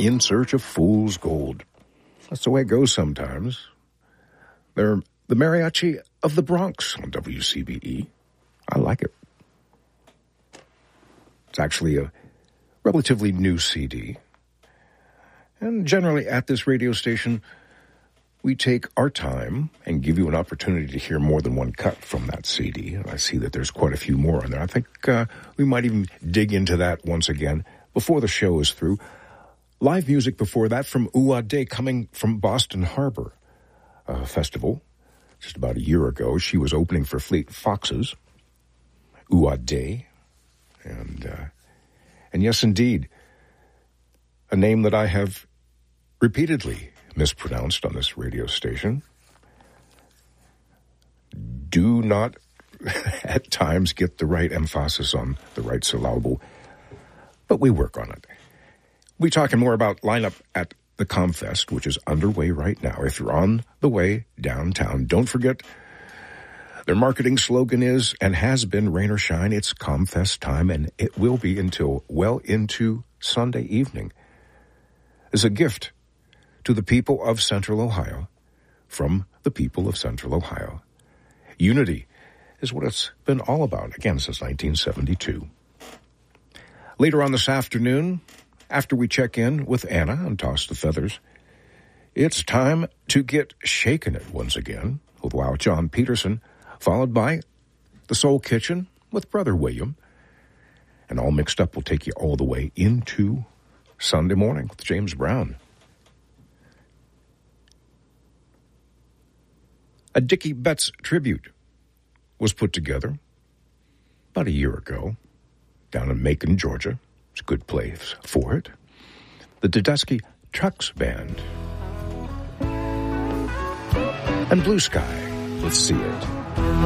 in search of fool's gold. That's the way it goes sometimes. They're the Mariachi of the Bronx on WCBE. I like it. It's actually a relatively new CD. And generally at this radio station, we take our time and give you an opportunity to hear more than one cut from that CD. And I see that there's quite a few more in there. I think we might even dig into that once again before the show is through. Live music before that from Uwade, coming from Boston Harbor Festival. Just about a year ago, she was opening for Fleet Foxes. Uwade. And yes, indeed, a name that I have repeatedly mispronounced on this radio station. Do not at times get the right emphasis on the right syllable, but we work on it. We're talking more about lineup at the ComFest, which is underway right now. If you're on the way downtown, don't forget their marketing slogan is and has been rain or shine. It's ComFest time, and it will be until well into Sunday evening. As a gift to the people of Central Ohio, from the people of Central Ohio. Unity is what it's been all about, again, since 1972. Later on this afternoon, after we check in with Anna and toss the feathers, it's time to get shaken it once again with Wow John Peterson, followed by the Soul Kitchen with Brother William. And all mixed up will take you all the way into Sunday morning with James Brown. A Dickie Betts tribute was put together about a year ago down in Macon, Georgia. It's a good place for it. The Tedeschi Trucks Band. And Blue Sky. Let's see it.